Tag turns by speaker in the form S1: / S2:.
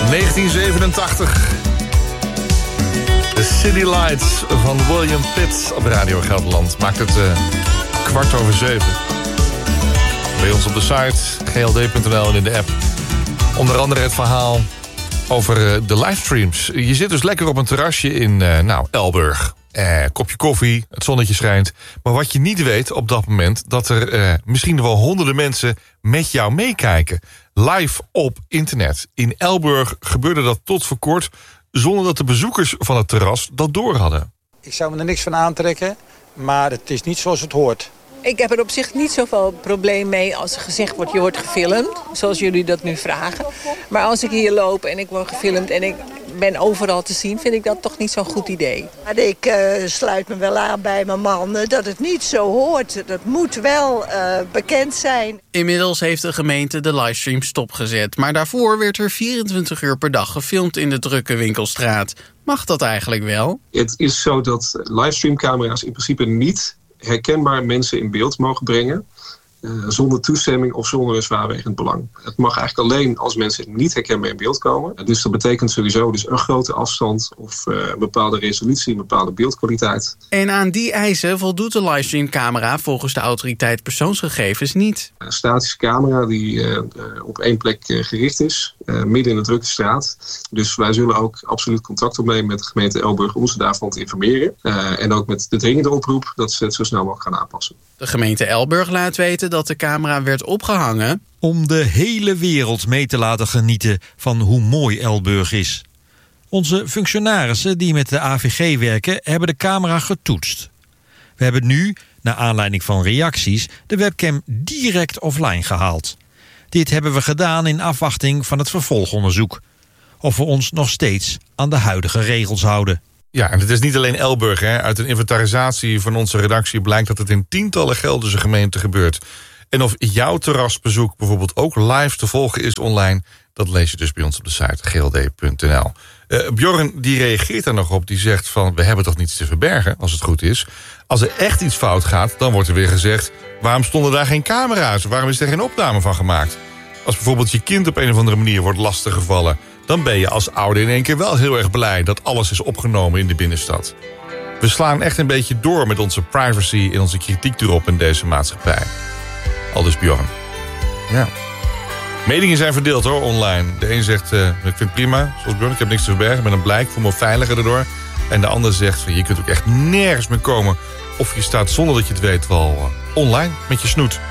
S1: 1987. The City Lights van William Pitt op Radio Gelderland. Maakt het 7:15. Bij ons op de site, gld.nl en in de app. Onder andere het verhaal over de livestreams. Je zit dus lekker op een terrasje in Elburg. Kopje koffie, het zonnetje schijnt. Maar wat je niet weet op dat moment, dat er misschien wel honderden mensen met jou meekijken. Live op internet. In Elburg gebeurde dat tot voor kort, zonder dat de bezoekers van het terras dat door hadden.
S2: Ik zou me er niks van aantrekken, maar het is niet zoals het hoort.
S3: Ik heb er op zich niet zoveel probleem mee als er gezegd wordt, je wordt gefilmd. Zoals jullie dat nu vragen. Maar als ik hier loop en ik word gefilmd en ik ben overal te zien, vind ik dat toch niet zo'n goed idee.
S4: Ik sluit me wel aan bij mijn man dat het niet zo hoort. Dat moet wel bekend zijn.
S5: Inmiddels heeft de gemeente de livestream stopgezet. Maar daarvoor werd er 24 uur per dag gefilmd in de drukke winkelstraat. Mag dat eigenlijk wel?
S6: Het is zo dat livestreamcamera's in principe niet herkenbaar mensen in beeld mogen brengen, zonder toestemming of zonder een zwaarwegend belang. Het mag eigenlijk alleen als mensen niet herkenbaar in beeld komen. Dus dat betekent sowieso dus een grote afstand of een bepaalde resolutie, een bepaalde beeldkwaliteit.
S5: En aan die eisen voldoet de livestreamcamera volgens de autoriteit persoonsgegevens niet.
S6: Een statische camera die op één plek gericht is, midden in de drukke straat. Dus wij zullen ook absoluut contact opnemen met de gemeente Elburg om ze daarvan te informeren. En ook met de dringende oproep dat ze het zo snel mogelijk gaan aanpassen.
S5: De gemeente Elburg laat weten dat de camera werd opgehangen
S7: om de hele wereld mee te laten genieten van hoe mooi Elburg is. Onze functionarissen die met de AVG werken hebben de camera getoetst. We hebben nu, naar aanleiding van reacties, de webcam direct offline gehaald. Dit hebben we gedaan in afwachting van het vervolgonderzoek. Of we ons nog steeds aan de huidige regels houden.
S1: Ja, en het is niet alleen Elburg. Uit een inventarisatie van onze redactie blijkt dat het in tientallen Gelderse gemeenten gebeurt. En of jouw terrasbezoek bijvoorbeeld ook live te volgen is online, dat lees je dus bij ons op de site gld.nl. Bjorn die reageert daar nog op, die zegt van we hebben toch niets te verbergen als het goed is. Als er echt iets fout gaat, dan wordt er weer gezegd, waarom stonden daar geen camera's? Waarom is er geen opname van gemaakt? Als bijvoorbeeld je kind op een of andere manier wordt lastiggevallen, dan ben je als ouder in één keer wel heel erg blij dat alles is opgenomen in de binnenstad. We slaan echt een beetje door met onze privacy en onze kritiek erop in deze maatschappij. Aldus Bjorn. Ja. Meningen zijn verdeeld hoor, online. De een zegt, ik vind het prima, zoals Bjorn, ik heb niks te verbergen, ik ben een blij, ik voel me veiliger erdoor. En de ander zegt, je kunt ook echt nergens meer komen of je staat zonder dat je het weet wel online met je snoet.